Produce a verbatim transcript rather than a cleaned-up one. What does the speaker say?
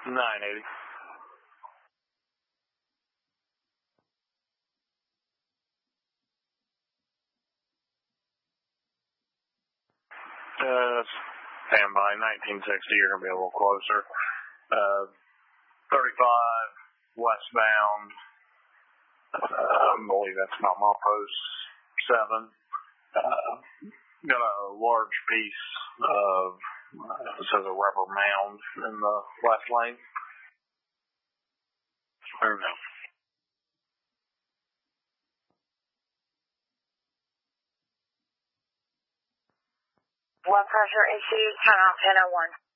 nine eighty. Uh, stand by, nineteen sixty, you're going to be a little closer. Uh, thirty-five, westbound, uh, I believe that's not milepost seven. Uh, got a large piece of, uh, it says a rubber mound in the left lane. Or no. One pressure issues, turn off ten oh one.